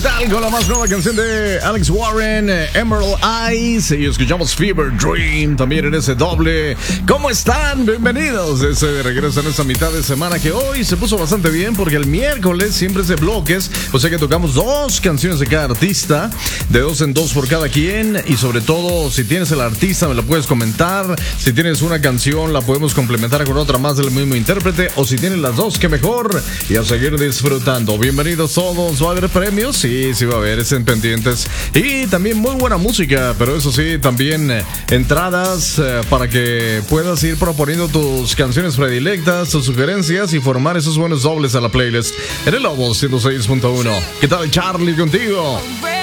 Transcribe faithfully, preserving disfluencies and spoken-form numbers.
tal? Con la más nueva canción de Alex Warren, Emerald Eyes, y escuchamos Fever Dream también en ese doble. ¿Cómo están? Bienvenidos. Ese regreso en esta mitad de semana que hoy se puso bastante bien porque el miércoles siempre es de bloques, o sea que tocamos dos canciones de cada artista, de dos en dos por cada quien, y sobre todo si tienes el artista me lo puedes comentar, si tienes una canción la podemos complementar con otra más del mismo intérprete, o si tienes las dos que mejor, y a seguir disfrutando. Bienvenidos todos. ¿Va a haber premios? Sí, sí va a haber, estén pendientes. Y también muy buena música, pero eso sí, también eh, entradas eh, para que puedas ir proponiendo tus canciones predilectas, tus sugerencias y formar esos buenos dobles a la playlist en el Lobo ciento seis punto uno. ¿Qué tal, Charlie, contigo?